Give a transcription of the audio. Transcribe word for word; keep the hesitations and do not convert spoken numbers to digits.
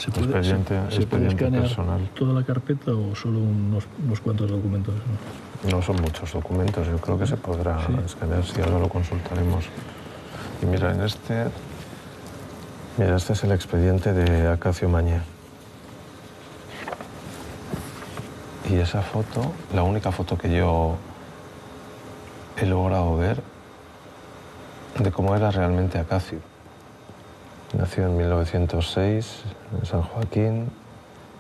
¿Se puede, expediente, se, ¿se puede expediente escanear personal. toda la carpeta o solo unos, unos cuantos documentos? No son muchos documentos, yo creo que se podrá Sí. escanear, si ahora lo consultaremos. Y mira, en este, mira, este es el expediente de Acacio Mañé. Y esa foto, la única foto que yo he logrado ver de cómo era realmente Acacio. Nació en mil novecientos seis en San Joaquín.